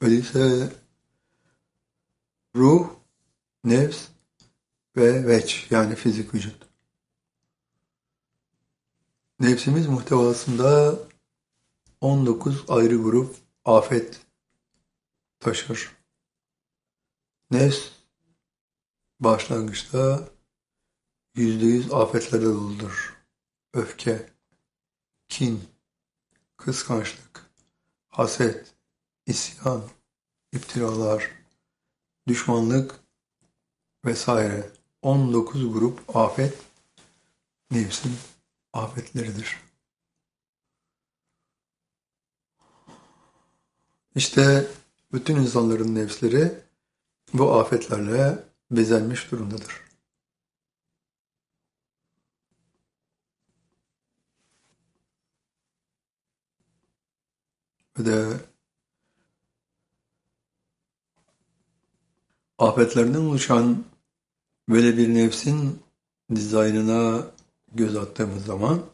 Öyleyse ruh, nefs ve veç yani fizik vücut. Nefsimiz muhtevasında 19 ayrı grup afet taşır. Nefs başlangıçta %100 afetlerle doludur. Öfke, kin, kıskançlık, haset, isyan, iftiralar, düşmanlık vesaire. 19 grup afet nefsin afetleridir. İşte bütün insanların nefsleri bu afetlerle bezenmiş durumdadır. Ve de afetlerden oluşan böyle bir nefsin dizaynına göz attığımız zaman